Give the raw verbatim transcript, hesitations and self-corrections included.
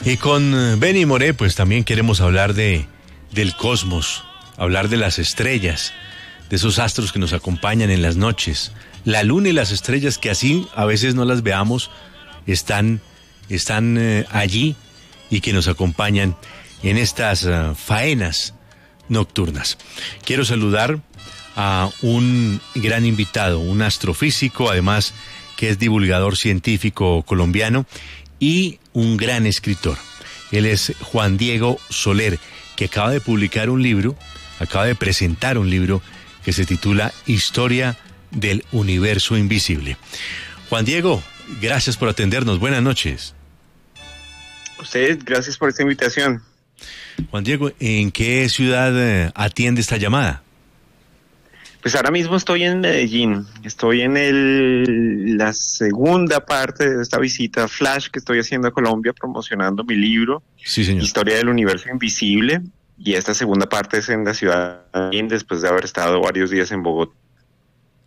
Y con Benny Moré, pues también queremos hablar de, del cosmos, hablar de las estrellas, de esos astros que nos acompañan en las noches. La luna y las estrellas, que así a veces no las veamos, están, están eh, allí y que nos acompañan en estas uh, faenas nocturnas. Quiero saludar a un gran invitado, un astrofísico, además que es divulgador científico colombiano y un gran escritor. Él es Juan Diego Soler, que acaba de publicar un libro, acaba de presentar un libro que se titula Historia del Universo Invisible. Juan Diego, gracias por atendernos. Buenas noches. Ustedes, gracias por esta invitación. Juan Diego, ¿en qué ciudad eh, atiende esta llamada? Pues ahora mismo estoy en Medellín, estoy en el, la segunda parte de esta visita flash que estoy haciendo a Colombia promocionando mi libro, sí, señor. Historia del Universo Invisible, y esta segunda parte es en la ciudad de Medellín después de haber estado varios días en Bogotá.